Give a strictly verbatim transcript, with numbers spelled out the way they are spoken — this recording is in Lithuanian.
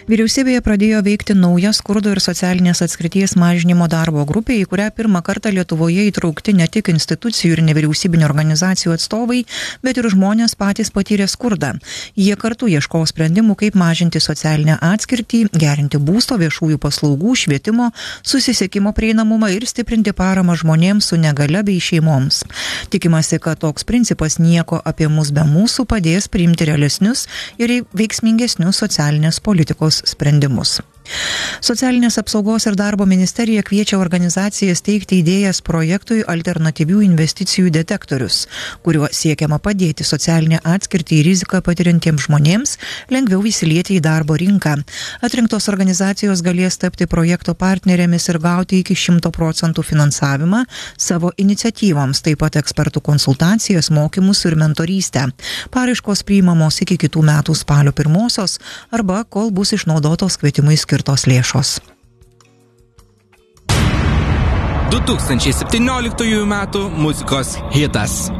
Vyriausybėje pradėjo veikti nauja skurdo ir socialinės atskirties mažinimo darbo grupė, į kurią pirmą kartą Lietuvoje įtraukti ne tik institucijų ir nevyriausybinio organizacijų atstovai, bet ir žmonės patys patyrė skurdą. Jie kartu ieško sprendimų, kaip mažinti socialinę atskirtį, gerinti būsto, viešųjų paslaugų, švietimo, susisiekimo prieinamumą ir stiprinti paramą žmonėms su negale bei šeimoms. Tikimasi, kad toks principas nieko apie mus be mūsų padės priimti realesnius ir veiksmingesnius socialinės politikos sprendimus. Socialinės apsaugos ir darbo ministerija kviečia organizacijas teikti idėjas projektui alternatyvių investicijų detektorius, kuriuo siekiama padėti socialinę atskirtį ir riziką patiriantiems žmonėms lengviau įsilieti į darbo rinką. Atrinktos organizacijos galės tapti projekto partnerėmis ir gauti iki šimto procentų finansavimą savo iniciatyvoms, taip pat ekspertų konsultacijas, mokymus ir mentorystę. Paraiškos priimamos iki kitų metų spalio pirmosios arba kol bus išnaudotos kvietimui skirtos lėšos. du tūkstančiai septynioliktųjų metų muzikos hitas.